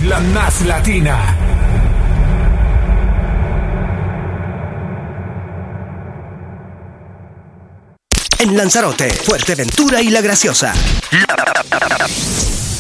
la más latina. En Lanzarote, Fuerteventura y La Graciosa.